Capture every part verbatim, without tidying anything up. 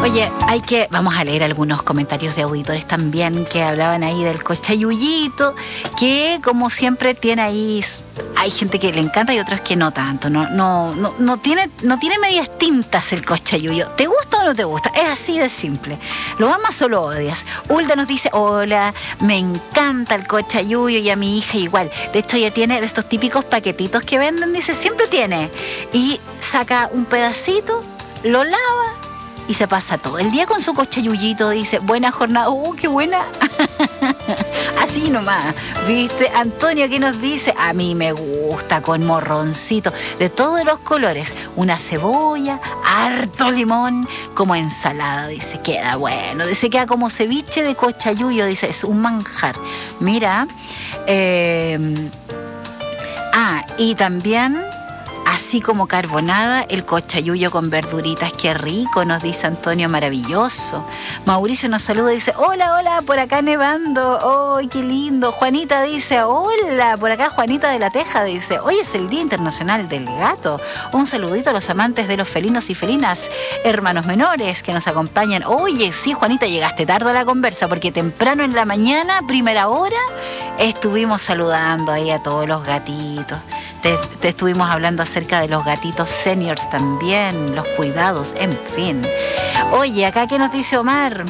Oye, hay que, vamos a leer algunos comentarios de auditores también que hablaban ahí del cochayuyito, que como siempre tiene ahí, hay gente que le encanta y otros que no tanto, no, no, no, no tiene, no tiene medias tintas el cochayuyo. ¿Te gusta o no te gusta? Es así de simple. ¿Lo amas o lo odias? Hulda nos dice, hola, me encanta el cochayuyo y a mi hija igual. De hecho, ella tiene de estos típicos paquetitos que venden, dice, siempre tiene. Y saca un pedacito, lo lava y se pasa todo el día con su cochayuyito. Dice, buena jornada. ¡Uh, qué buena! Así nomás, ¿viste? Antonio, ¿qué nos dice? A mí me gusta con morroncito de todos los colores. Una cebolla, harto limón, como ensalada. Dice, queda bueno. Dice, queda como ceviche de cochayuyo. Dice, es un manjar. Mira. Eh, ah, y también... Así como carbonada, el cochayuyo con verduritas, qué rico, nos dice Antonio, maravilloso. Mauricio nos saluda y dice, hola, hola, por acá nevando, ¡ay, qué lindo! Juanita dice, hola, por acá Juanita de la Teja dice, hoy es el Día Internacional del Gato. Un saludito a los amantes de los felinos y felinas, hermanos menores que nos acompañan. Oye, sí, Juanita, llegaste tarde a la conversa porque temprano en la mañana, primera hora, estuvimos saludando ahí a todos los gatitos. Te, te estuvimos hablando acerca de los gatitos seniors también, los cuidados, en fin. Oye, acá ¿qué nos dice Omar?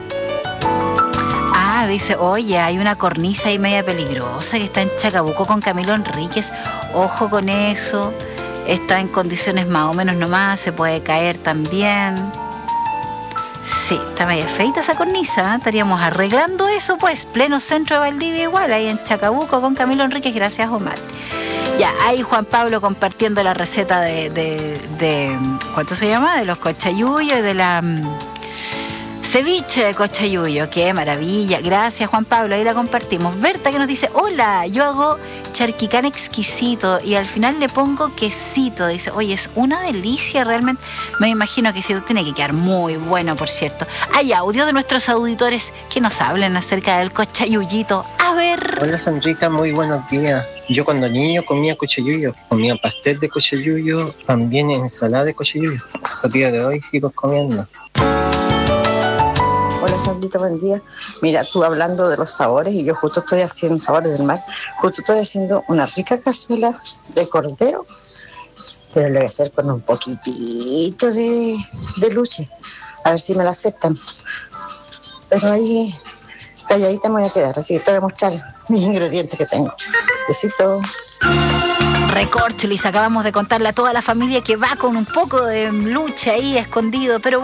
Ah, dice, oye, hay una cornisa ahí media peligrosa que está en Chacabuco con Camilo Enríquez. Ojo con eso. Está en condiciones más o menos nomás, se puede caer también. Sí, está media feita esa cornisa, ¿eh? Estaríamos arreglando eso, pues, pleno centro de Valdivia igual, ahí en Chacabuco con Camilo Enríquez. Gracias, Omar. Ya, ahí Juan Pablo compartiendo la receta de, de, de ¿cuánto se llama? De los cochayuyos y de la um, ceviche de cochayuyo. ¡Qué maravilla! Gracias, Juan Pablo, ahí la compartimos. Berta que nos dice, hola, yo hago charquicán exquisito y al final le pongo quesito. Dice, oye, es una delicia realmente. Me imagino que quesito tiene que quedar muy bueno, por cierto. Hay audio de nuestros auditores que nos hablan acerca del cochayuyito. A ver. Hola, Sandrita, muy buenos días. Yo cuando niño comía cochayuyo, comía pastel de cochayuyo, también ensalada de cochayuyo. Hasta el día de hoy sigo comiendo. Hola, Sandrita, buen día. Mira, tú hablando de los sabores y yo justo estoy haciendo sabores del mar, justo estoy haciendo una rica cazuela de cordero, pero lo voy a hacer con un poquitito de, de luche, a ver si me la aceptan. Pero ahí calladita me voy a quedar, así que te voy a mostrar mis ingredientes que tengo. Besito. Recorcholis, acabamos de contarle a toda la familia que va con un poco de luche ahí escondido, pero